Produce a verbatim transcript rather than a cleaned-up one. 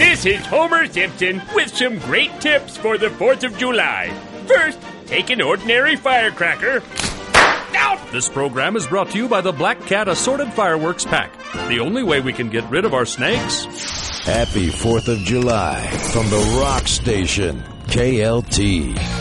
This is Homer Simpson with some great tips for the fourth of July. First, take an ordinary firecracker. Out! This program is brought to you by the Black Cat Assorted Fireworks Pack. The only way we can get rid of our snakes. Happy fourth of July from the Rock Station, K L T.